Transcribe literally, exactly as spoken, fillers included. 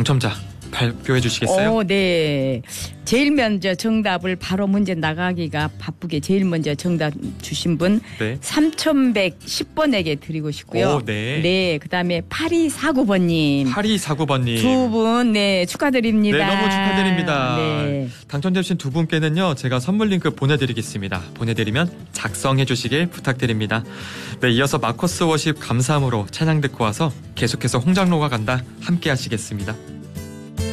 당첨자 발표해 주시겠어요? 어, 네. 제일 먼저 정답을 바로 문제 나가기가 바쁘게 제일 먼저 정답 주신 분 네. 삼천백십 번에게 드리고 싶고요. 오, 네. 네, 그다음에 팔이사구 번님. 팔이사구 번님. 두 분, 네, 축하드립니다. 네, 너무 축하드립니다. 네. 당첨되신 두 분께는요, 제가 선물 링크 보내드리겠습니다. 보내드리면 작성해 주시길 부탁드립니다. 네, 이어서 마커스 워십 감사함으로 찬양 듣고 와서 계속해서 홍장로가 간다 함께 하시겠습니다.